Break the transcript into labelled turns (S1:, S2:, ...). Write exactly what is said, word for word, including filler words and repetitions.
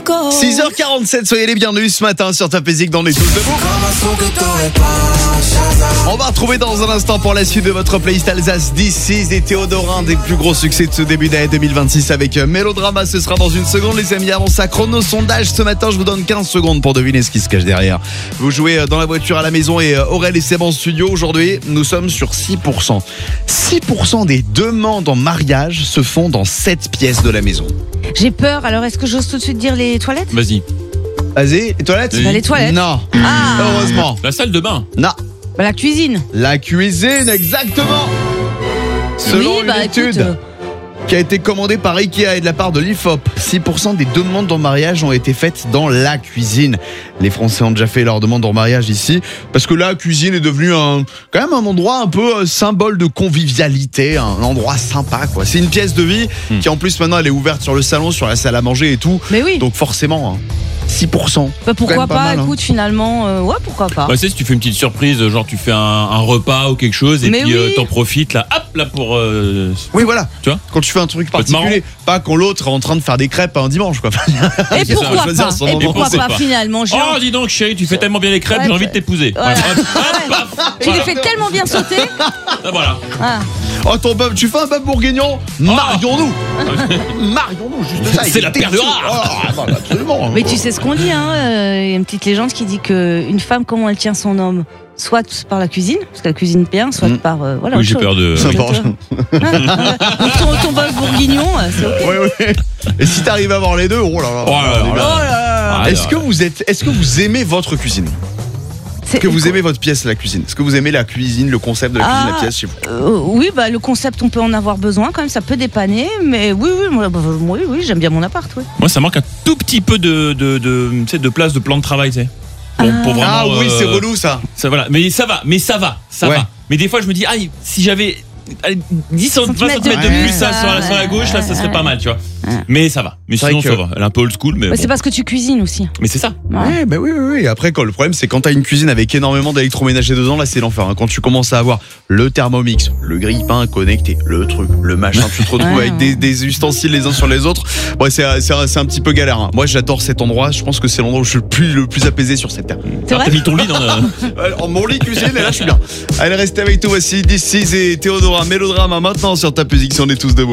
S1: six heures quarante-sept, soyez les bienvenus ce matin sur Top Music dans les tous debout. On va retrouver dans un instant pour la suite de votre playlist Alsace This Is et Théodorin, des plus gros succès de ce début d'année deux mille vingt-six avec Mélodrama. Ce sera dans une seconde les amis. Avant ça, chrono sondage ce matin, je vous donne quinze secondes pour deviner ce qui se cache derrière. Vous jouez dans la voiture, à la maison et Aurel et Seb en studio. Aujourd'hui, nous sommes sur six pour cent. six pour cent des demandes en mariage se font dans sept pièces de la maison.
S2: J'ai peur, alors est-ce que j'ose tout de suite dire les toilettes ?
S3: Vas-y.
S1: Vas-y, les toilettes ?
S2: Bah, les toilettes.
S1: Non,
S2: Ah.
S1: heureusement.
S3: La salle de bain.
S1: Non.
S2: Bah, la cuisine.
S1: La cuisine, exactement. Selon
S2: Oui, bah,
S1: une étude
S2: écoute, euh,
S1: qui a été commandée par Ikea et de la part de l'I F O P, six pour cent des demandes en mariage ont été faites dans la cuisine. Les Français ont déjà fait leur demande en mariage ici, parce que la cuisine est devenue un, quand même un endroit un peu euh, symbole de convivialité, un endroit sympa, quoi. C'est une pièce de vie
S3: Hmm.
S1: qui en plus maintenant elle est ouverte sur le salon, sur la salle à manger et tout.
S2: Mais oui.
S1: Donc forcément, hein, six pour cent.
S2: Bah, pourquoi
S1: quand même
S2: pas,
S1: pas mal, hein.
S2: écoute, finalement, euh, ouais, pourquoi pas.
S3: Bah, tu sais, si tu fais une petite surprise, genre tu fais un, un repas ou quelque chose, et
S2: Mais
S3: puis
S2: oui.
S3: euh, t'en profites là, hop, là pour. euh,
S1: Oui, voilà.
S3: Tu vois ?
S1: Quand tu fais un truc
S3: Peut être
S1: particulier, pas quand l'autre est en train de faire des crêpes un dimanche, quoi.
S2: Et
S3: c'est ça,
S2: pourquoi
S1: choisir
S2: pas
S1: son
S2: Et
S1: moment.
S2: pourquoi
S3: On sait
S2: pas,
S3: pas.
S2: finalement, Jean.
S3: Oh, dis donc, chérie, tu fais tellement bien les crêpes,
S2: Ouais,
S3: j'ai envie de
S2: ouais.
S3: t'épouser.
S2: Ouais.
S3: Hop, hop, hop,
S2: Tu les
S3: voilà.
S2: fais tellement bien sauter.
S3: Ah, voilà.
S2: Ah.
S1: Oh, ton bœuf, tu fais un bœuf bourguignon, marions-nous. Marions-nous, juste ça.
S3: C'est la perle rare.
S1: Ah, bah, absolument.
S2: Mais tu sais ce qu'on dit, hein, euh, il y a une petite légende qui dit qu'une femme, comment elle tient son homme ? Soit par la cuisine, parce qu'elle cuisine bien, soit
S1: Mm.
S2: par. Euh, voilà,
S3: Oui,
S2: autre
S3: j'ai
S2: chose.
S3: peur de.
S1: Ça
S3: oui.
S1: marche.
S2: Donc, ton, ton bœuf bourguignon, euh, c'est ok.
S1: Ouais, ouais. Et si t'arrives à avoir les deux, oh là là.
S3: Oh là là.
S2: Oh là là.
S3: Ah,
S1: Est-ce
S3: là,
S1: que
S3: là.
S1: vous êtes, est-ce que vous aimez votre cuisine ?
S2: C'est-
S1: Est-ce que vous aimez votre pièce, la cuisine ? Est-ce que vous aimez la cuisine, le concept de la cuisine,
S2: Ah.
S1: la pièce chez vous ?
S2: Euh, oui, bah, le concept, on peut en avoir besoin quand même, ça peut dépanner, mais oui, oui, moi, bah, oui, oui, j'aime bien mon appart, oui.
S3: Moi, ça manque un tout petit peu de, de, de, tu sais, de place, de plan de travail, tu sais. Pour, pour vraiment,
S1: Ah oui,
S3: euh,
S1: c'est relou ça.
S3: Ça, voilà. Mais ça va, mais ça va, ça
S1: Ouais.
S3: va. Mais des fois, je me dis, ah, si j'avais allez, dix, vingt centimètres de
S2: de
S3: plus,
S1: plus,
S3: ça,
S2: ouais,
S3: sur, la, sur la
S2: ouais,
S3: gauche, là, ça serait
S2: ouais.
S3: pas mal, tu vois.
S2: Ouais.
S3: Mais ça va. Mais
S1: C'est
S3: sinon,
S1: vrai
S3: ça
S1: que-
S3: va. Elle est un peu old school, mais.
S2: Bah,
S3: bon.
S2: c'est parce que tu cuisines aussi.
S3: Mais c'est ça.
S2: Ouais.
S1: Ouais, bah oui, oui, oui. Après, quand, le problème, c'est quand t'as une cuisine avec énormément d'électroménager dedans, là, c'est l'enfer. hein. Quand tu commences à avoir le thermomix, le grille-pain connecté, le truc, le machin, tu te retrouves
S2: Ouais,
S1: avec
S2: ouais.
S1: des, des ustensiles les uns sur les autres. Ouais, c'est, c'est, un- c'est un petit peu galère. hein. Moi, j'adore cet endroit. Je pense que c'est l'endroit où je suis le plus, le plus apaisé sur cette terre.
S2: C'est
S3: Alors,
S2: vrai
S3: t'as mis ton lit dans. le-
S1: Ouais, en mon lit cuisine, et là, je suis bien. Allez, restez avec nous. Voici This Is et Théodora Mélodrama maintenant sur ta musique si on est tous debout.